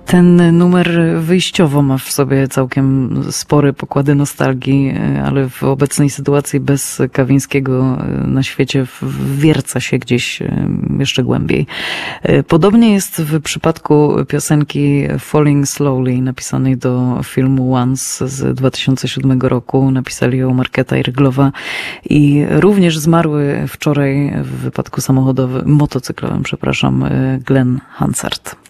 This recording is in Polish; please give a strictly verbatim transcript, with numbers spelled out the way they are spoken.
Ten numer wyjściowo ma w sobie całkiem spore pokłady nostalgii, ale w obecnej sytuacji bez Kawińskiego na świecie wwierca się gdzieś jeszcze głębiej. Podobnie jest w przypadku piosenki Falling Slowly, napisanej do filmu Once z dwa tysiące siódmego roku. Napisali ją Marketa i Ryglowa i również zmarły wczoraj w wypadku samochodowym, motocyklowym, przepraszam, Glenn Hansard.